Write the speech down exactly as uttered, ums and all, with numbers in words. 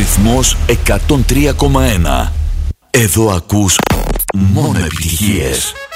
Ρυθμός εκατόν τρία κόμμα ένα. Εδώ ακούς μόνο επιτυχίες.